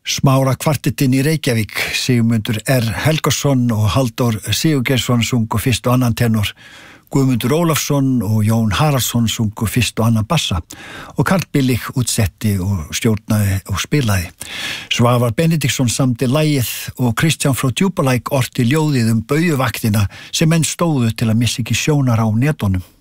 Smára kvartettinn í Reykjavík, Sigmundur R. Helgason og Halldór Sigurgeirsson sungu fyrst og annan tenor, Guðmundur Ólafsson og Jón Haraldsson sungu fyrst og annan bassa og Karl Billig útsetti og stjórnaði og spilaði. Svavar Benediktsson samdi lagið og Kristján frá Djúpalæk orti ljóðið baujuvaktina sem menn stóðu til að missa ekki sjónar á netunum.